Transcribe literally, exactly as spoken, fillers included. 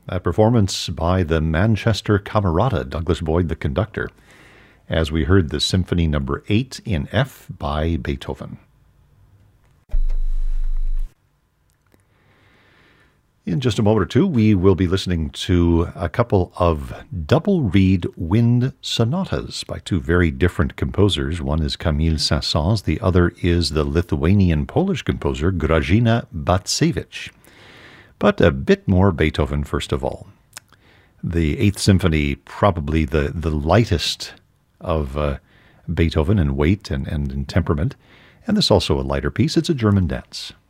a performance by the Manchester Camerata, Douglas Boyd the conductor, as we heard the Symphony Number eight in F by Beethoven. In just a moment or two, we will be listening to a couple of double reed wind sonatas by two very different composers. One is Camille Saint-Saëns, the other is the Lithuanian-Polish composer Grażyna Bacewicz. But a bit more Beethoven first of all. The Eighth Symphony, probably the, the lightest of uh, Beethoven in weight and, and in temperament, and this also a lighter piece. It's a German dance.